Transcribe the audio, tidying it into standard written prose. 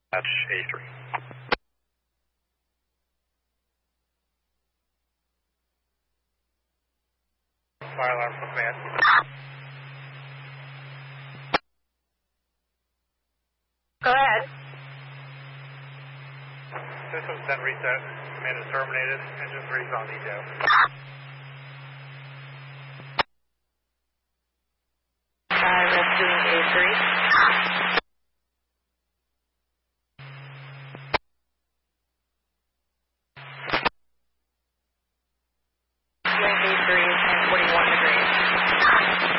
That's A3. Fire alarm from command. Go ahead. System 10 reset. Command is terminated. Engine 3 is on detail. Rescuing A3. Rescuing A3 is 41 degrees.